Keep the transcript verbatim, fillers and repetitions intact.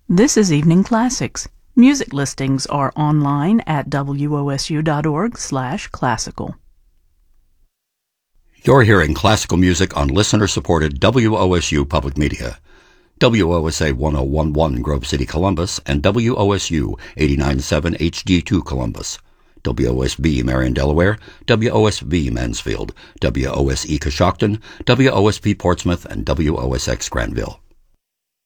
This is Evening Classics. Music listings are online at wosu.org slash classical. You're hearing classical music on listener-supported W O S U Public Media. W O S A ten eleven Grove City, Columbus, and W O S U eighty-nine point seven H D two Columbus. W O S B Marion, Delaware, W O S V Mansfield, W O S E Coshocton, W O S P Portsmouth, and W O S X Granville.